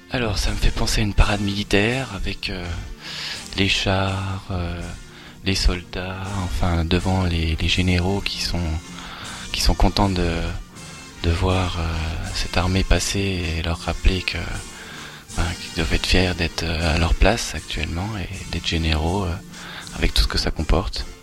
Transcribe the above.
Alors, ça me fait penser à une parade militaire avec les chars, les soldats, enfin devant les généraux qui sont contents de voir cette armée passer et leur rappeler qu'ils doivent être fiers d'être à leur place actuellement et d'être généraux avec tout ce que ça comporte.